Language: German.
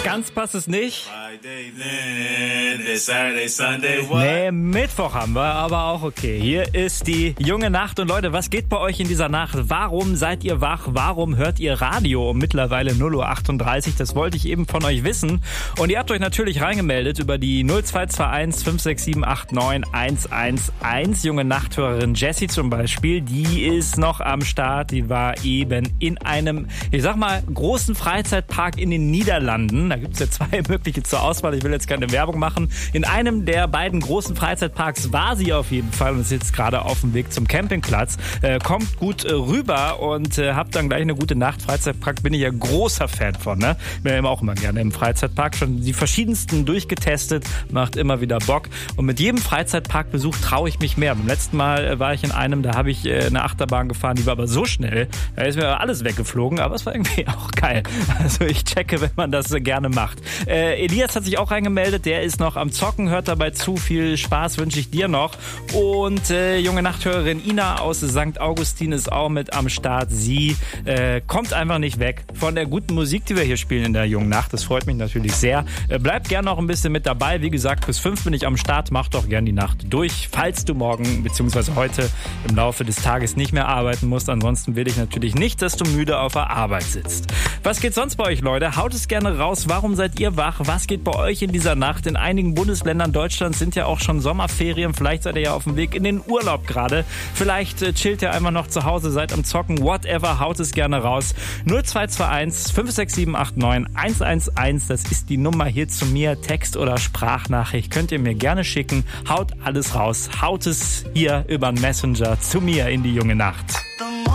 Ganz passt es nicht. Nee, Mittwoch haben wir, aber auch okay. Hier ist die junge Nacht. Und Leute, was geht bei euch in dieser Nacht? Warum seid ihr wach? Warum hört ihr Radio um mittlerweile 0:38 Uhr? Das wollte ich eben von euch wissen. Und ihr habt euch natürlich reingemeldet über die 0221 567 89 111. Junge Nachthörerin Jessie zum Beispiel, die ist noch am Start. Die war eben in einem, ich sag mal, großen Freizeitpark in den Niederlanden. Da gibt's ja zwei mögliche zur Auswahl. Ich will jetzt keine Werbung machen. In einem der beiden großen Freizeitparks war sie auf jeden Fall und ist jetzt gerade auf dem Weg zum Campingplatz. Kommt gut rüber und habt dann gleich eine gute Nacht. Freizeitpark bin ich ja großer Fan von. Ne? Bin ja auch immer gerne im Freizeitpark. Schon die verschiedensten durchgetestet. Macht immer wieder Bock. Und mit jedem Freizeitparkbesuch traue ich mich mehr. Beim letzten Mal war ich in einem, da habe ich eine Achterbahn gefahren, die war aber so schnell. Da ist mir alles weggeflogen, aber es war irgendwie auch geil. Also ich checke, wenn man das gerne macht. Elias hat sich auch reingemeldet, der ist noch am Zocken, hört dabei zu. Viel Spaß wünsche ich dir noch. Und junge Nachthörerin Ina aus St. Augustin ist auch mit am Start. Sie kommt einfach nicht weg von der guten Musik, die wir hier spielen in der jungen Nacht. Das freut mich natürlich sehr. Bleibt gerne noch ein bisschen mit dabei. Wie gesagt, bis 5 bin ich am Start. Mach doch gern die Nacht durch, falls du morgen bzw. heute im Laufe des Tages nicht mehr arbeiten musst. Ansonsten will ich natürlich nicht, dass du müde auf der Arbeit sitzt. Was geht sonst bei euch, Leute? Haut es gerne raus. Warum seid ihr wach? Was geht bei euch in dieser Nacht? In einigen Bundesländern Deutschlands sind ja auch schon Sommerferien. Vielleicht seid ihr ja auf dem Weg in den Urlaub gerade. Vielleicht chillt ihr einfach noch zu Hause, seid am Zocken. Whatever, haut es gerne raus. 0221 567 89 111. Das ist die Nummer hier zu mir. Text- oder Sprachnachricht könnt ihr mir gerne schicken. Haut alles raus. Haut es hier über den Messenger zu mir in die junge Nacht.